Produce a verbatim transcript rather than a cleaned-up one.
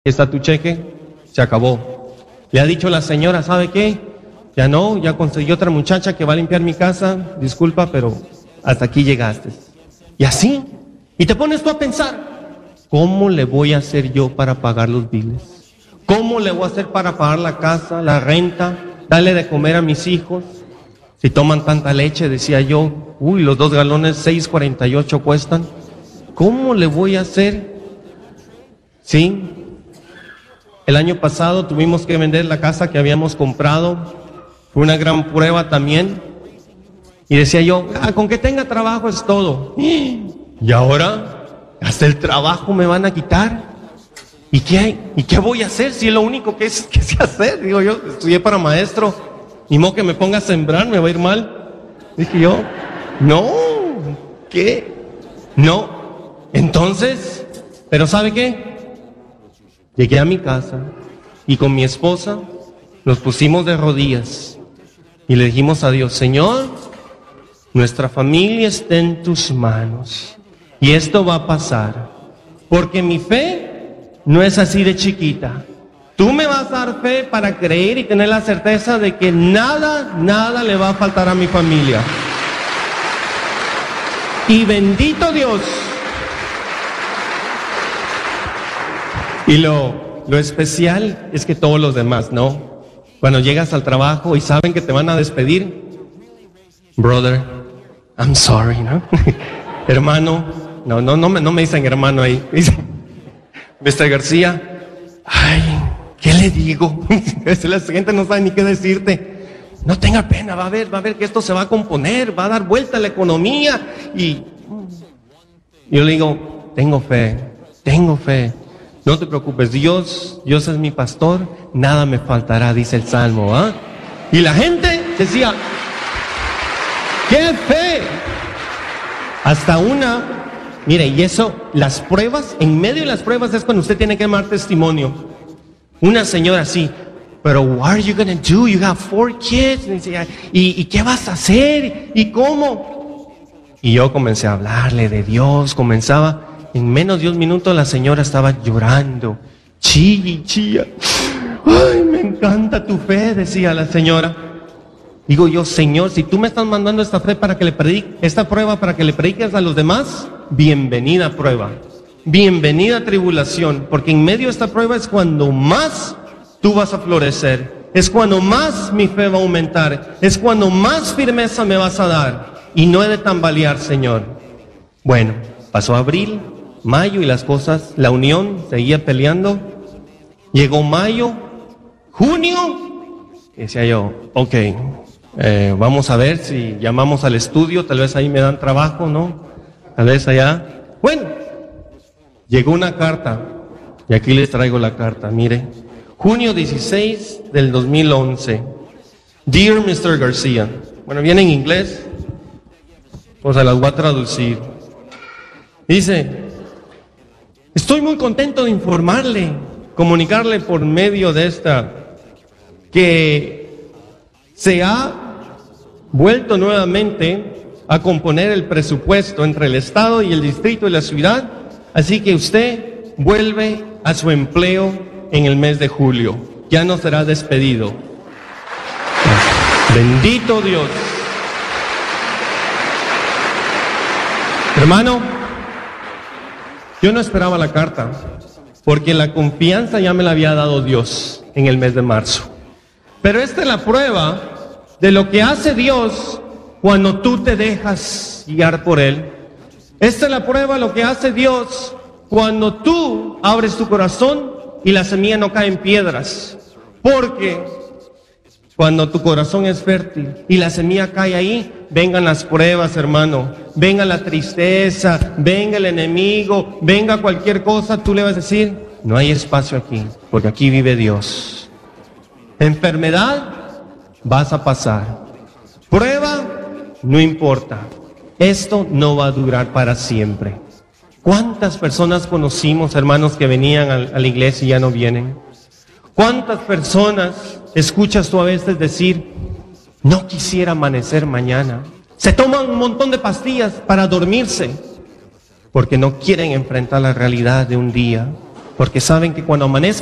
está tu cheque, se acabó. Le ha dicho la señora, ¿sabe qué? Ya no, ya conseguí otra muchacha que va a limpiar mi casa, disculpa, pero hasta aquí llegaste. Y así, y te pones tú a pensar, ¿cómo le voy a hacer yo para pagar los biles? ¿Cómo le voy a hacer para pagar la casa, la renta, darle de comer a mis hijos? Si toman tanta leche, decía yo, uy, los dos galones seis cuarenta y ocho cuestan. ¿Cómo le voy a hacer? Sí. El año pasado tuvimos que vender la casa que habíamos comprado. Fue una gran prueba también. Y decía yo, ah, con que tenga trabajo es todo. Y ahora, hasta el trabajo me van a quitar. ¿Y qué, ¿Y qué voy a hacer si es lo único que, es, que sé hacer? Digo yo, estudié para maestro. Ni modo que me ponga a sembrar, me va a ir mal. Dije yo, no, ¿qué? No. Entonces, ¿pero sabe qué? Llegué a mi casa y con mi esposa nos pusimos de rodillas y le dijimos a Dios, Señor, nuestra familia está en tus manos y esto va a pasar, porque mi fe no es así de chiquita. Tú me vas a dar fe para creer y tener la certeza de que nada, nada le va a faltar a mi familia. Y bendito Dios. Y lo, lo especial es que todos los demás, ¿no? Cuando llegas al trabajo y saben que te van a despedir, brother, I'm sorry, ¿no? Hermano, no, no, no me, no me dicen hermano ahí. Dicen, mister García, ay, ¿qué le digo? La gente no sabe ni qué decirte. No tenga pena, va a ver, va a ver que esto se va a componer, va a dar vuelta a la economía. Y yo le digo, tengo fe, tengo fe. No te preocupes, Dios, Dios es mi pastor, nada me faltará, dice el Salmo, ¿ah? Y la gente decía, ¡qué fe! Hasta una, mire, y eso, las pruebas, en medio de las pruebas es cuando usted tiene que dar testimonio. Una señora así, pero what are you gonna do? You have four kids. Y, decía, ¿y, ¿y qué vas a hacer? ¿Y cómo? Y yo comencé a hablarle de Dios, comenzaba. En menos de un minuto la señora estaba llorando, chilla y chilla. Ay, me encanta tu fe, decía la señora. Digo yo, Señor, si tú me estás mandando esta fe para que le predique, esta prueba para que le prediques a los demás, bienvenida prueba, bienvenida tribulación, porque en medio de esta prueba es cuando más tú vas a florecer, es cuando más mi fe va a aumentar, es cuando más firmeza me vas a dar, y no he de tambalear, Señor. Bueno, pasó abril, mayo y las cosas, la unión seguía peleando. Llegó mayo, junio, y decía yo, ok, eh, vamos a ver si llamamos al estudio, tal vez ahí me dan trabajo, ¿no? Tal vez allá. Bueno, llegó una carta, y aquí les traigo la carta, mire. Junio dieciséis del dos mil once. Dear mister García. Bueno, viene en inglés, pues se las voy a traducir. Dice, estoy muy contento de informarle, comunicarle por medio de esta, que se ha vuelto nuevamente a componer el presupuesto entre el Estado y el distrito y la ciudad, así que usted vuelve a su empleo en el mes de julio, ya no será despedido. Bendito Dios. Hermano, yo no esperaba la carta, porque la confianza ya me la había dado Dios en el mes de marzo. Pero esta es la prueba de lo que hace Dios cuando tú te dejas guiar por Él. Esta es la prueba de lo que hace Dios cuando tú abres tu corazón y la semilla no cae en piedras. Porque cuando tu corazón es fértil y la semilla cae ahí, vengan las pruebas, hermano, venga la tristeza, venga el enemigo, venga cualquier cosa, tú le vas a decir, no hay espacio aquí, porque aquí vive Dios. Enfermedad, vas a pasar. Prueba, no importa. Esto no va a durar para siempre. ¿Cuántas personas conocimos, hermanos, que venían a la iglesia y ya no vienen? ¿Cuántas personas escuchas tú a veces decir, no quisiera amanecer mañana? Se toman un montón de pastillas para dormirse, porque no quieren enfrentar la realidad de un día, porque saben que cuando amanezca